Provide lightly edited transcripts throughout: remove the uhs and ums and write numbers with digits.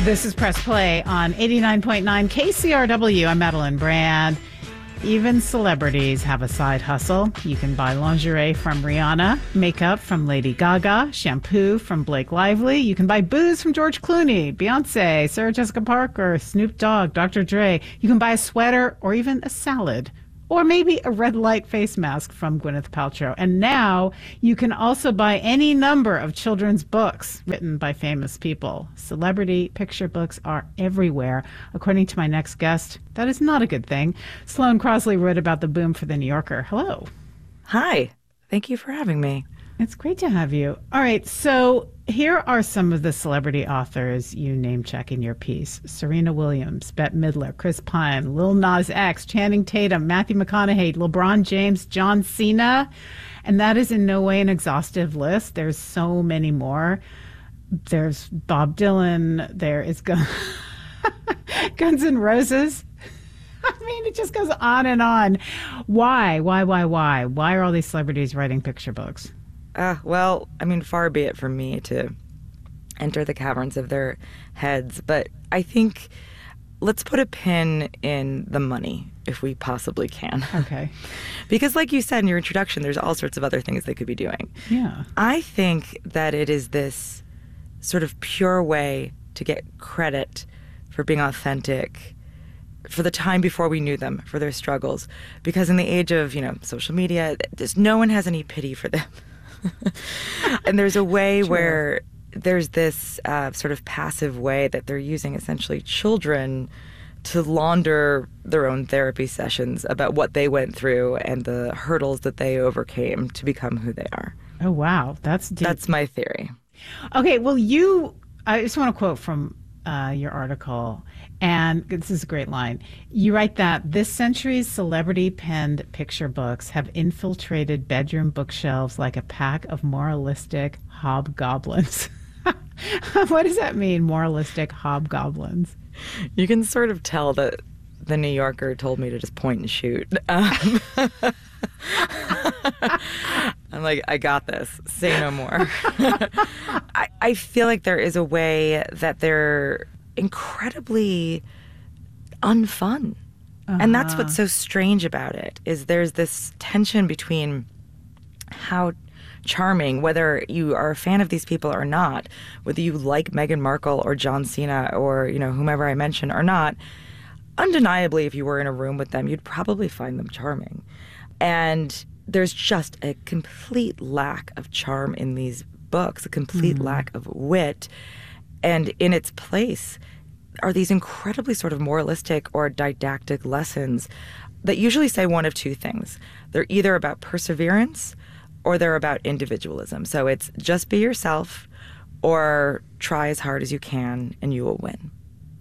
This is Press Play on 89.9 KCRW. I'm Madeline Brand. Even celebrities have a side hustle. You can buy lingerie from Rihanna, makeup from Lady Gaga, shampoo from Blake Lively. You can buy booze from George Clooney, Beyonce, Sarah Jessica Parker, Snoop Dogg, Dr. Dre. You can buy a sweater or even a salad. Or maybe a red light face mask from Gwyneth Paltrow. And now you can also buy any number of children's books written by famous people. Celebrity picture books are everywhere. According to my next guest, that is not a good thing. Sloane Crosley wrote about the boom for The New Yorker. Hello. Hi. Thank you for having me. It's great to have you. All right, so here are some of the celebrity authors you name check in your piece. Serena Williams, Bette Midler, Chris Pine, Lil Nas X, Channing Tatum, Matthew McConaughey, LeBron James, John Cena. And that is in no way an exhaustive list. There's so many more. There's Bob Dylan. There is Guns N' Roses. I mean, it just goes on and on. Why? Why are all these celebrities writing picture books? Well, I mean, far be it from me to enter the caverns of their heads, but I think let's put a pin in the money if we possibly can. Okay. Because like you said in your introduction, there's all sorts of other things they could be doing. Yeah. I think that it is this sort of pure way to get credit for being authentic, for the time before we knew them, for their struggles. Because in the age of, social media, no one has any pity for them. And there's a way where there's this sort of passive way that they're using essentially children to launder their own therapy sessions about what they went through and the hurdles that they overcame to become who they are. Oh, wow. That's deep. That's my theory. Okay, well, I just want to quote from your article, and this is a great line. You write that this century's celebrity-penned picture books have infiltrated bedroom bookshelves like a pack of moralistic hobgoblins. What does that mean, moralistic hobgoblins? You can sort of tell that the New Yorker told me to just point and shoot. I'm like, I got this. Say no more. I feel like there is a way that they're incredibly unfun. And that's what's so strange about it, is there's this tension between how charming, whether you are a fan of these people or not, whether you like Meghan Markle or John Cena or, whomever I mentioned or not, undeniably, if you were in a room with them, you'd probably find them charming. And there's just a complete lack of charm in these books, a complete lack of wit. And in its place are these incredibly sort of moralistic or didactic lessons that usually say one of two things. They're either about perseverance or they're about individualism. So it's just be yourself or try as hard as you can and you will win.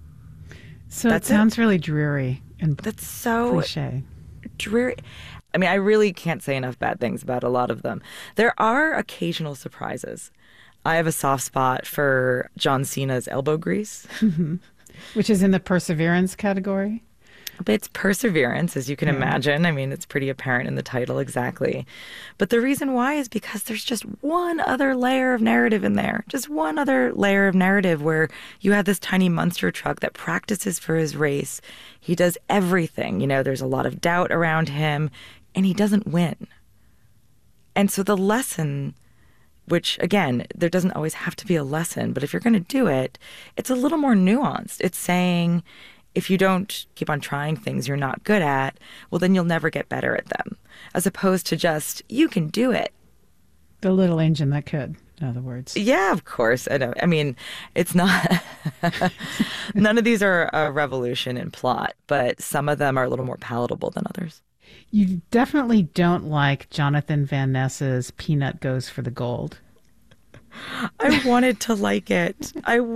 So it sounds really dreary and that's so cliche. Dreary. I mean, I really can't say enough bad things about a lot of them. There are occasional surprises. I have a soft spot for John Cena's elbow grease. Mm-hmm. Which is in the perseverance category? But it's perseverance, as you can imagine. I mean, it's pretty apparent in the title exactly. But the reason why is because there's just one other layer of narrative in there. Just one other layer of narrative where you have this tiny monster truck that practices for his race. He does everything. There's a lot of doubt around him, and he doesn't win. And so the lesson, which, again, there doesn't always have to be a lesson, but if you're going to do it, it's a little more nuanced. It's saying, if you don't keep on trying things you're not good at, well, then you'll never get better at them. As opposed to just, you can do it. The little engine that could, in other words. Yeah, of course. I know. I mean, it's not... None of these are a revolution in plot, but some of them are a little more palatable than others. You definitely don't like Jonathan Van Ness's Peanut Goes for the Gold. I wanted to like it.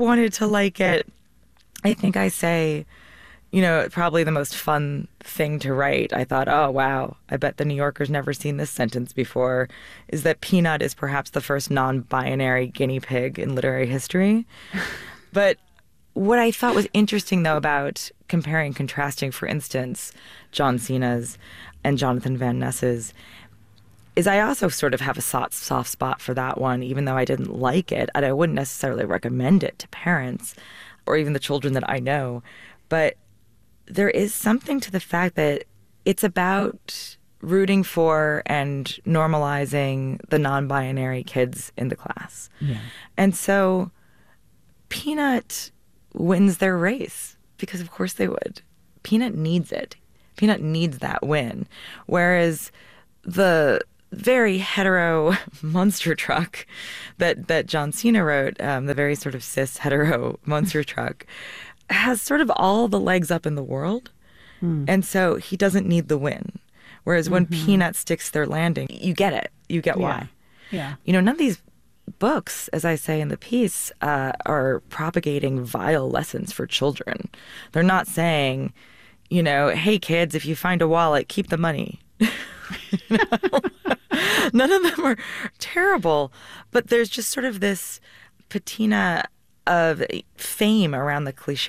I think I say, probably the most fun thing to write. I thought, oh, wow, I bet the New Yorker's never seen this sentence before, is that Peanut is perhaps the first non-binary guinea pig in literary history. But what I thought was interesting, though, about comparing and contrasting, for instance, John Cena's and Jonathan Van Ness's, is I also sort of have a soft spot for that one, even though I didn't like it, and I wouldn't necessarily recommend it to parents. or even the children that I know. But there is something to the fact that it's about rooting for and normalizing the non-binary kids in the class. Yeah. And so Peanut wins their race because of course they would. Peanut needs it. Peanut needs that win. Whereas the very hetero monster truck that John Cena wrote, the very sort of cis hetero monster truck, has sort of all the legs up in the world. And so he doesn't need the win. Whereas when Peanut sticks their landing, you get it. You get why. Yeah. You know, none of these books, as I say in the piece, are propagating vile lessons for children. They're not saying, you know, hey, kids, if you find a wallet, keep the money. You know? None of them are terrible. But there's just sort of this patina of fame around the cliche.